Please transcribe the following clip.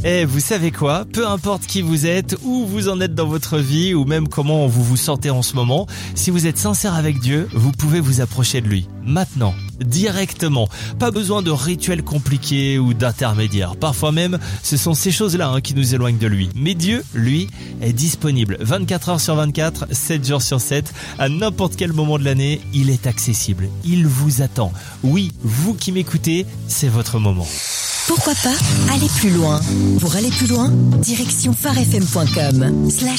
Et vous savez quoi ? Peu importe qui vous êtes, où vous en êtes dans votre vie, ou même comment vous vous sentez en ce moment, si vous êtes sincère avec Dieu, vous pouvez vous approcher de lui. Maintenant, directement. Pas besoin de rituels compliqués ou d'intermédiaires. Parfois même, ce sont ces choses-là qui nous éloignent de lui. Mais Dieu, lui, est disponible 24 heures sur 24, 7 jours sur 7. À n'importe quel moment de l'année, il est accessible. Il vous attend. Oui, vous qui m'écoutez, c'est votre moment. Pourquoi pas aller plus loin ? Pour aller plus loin, direction pharefm.com/